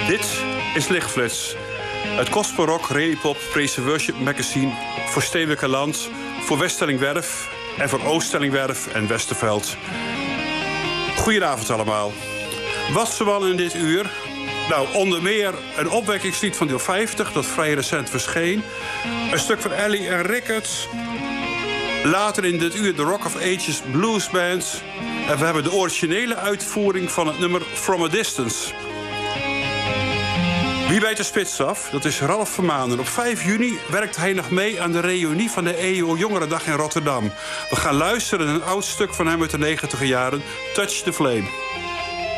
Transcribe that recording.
Dit is Lichtflits. Het gospel rock, rallypop, praise worship magazine voor Stewikerland, voor Weststellingwerf en voor Ooststellingwerf en Westerveld. Goedenavond allemaal. Wat zoal in dit uur? Nou, onder meer een opwekkingslied van deel 50, dat vrij recent verscheen. Een stuk van Ellie en Ricketts. Later in dit uur de Rock of Ages Blues Band. En we hebben de originele uitvoering van het nummer From a Distance. Wie bijt de spits af? Dat is Ralf Vermaanen. Op 5 juni werkt hij nog mee aan de reunie van de EO Jongerendag in Rotterdam. We gaan luisteren naar een oud stuk van hem uit de 90 jaren, Touch the Flame.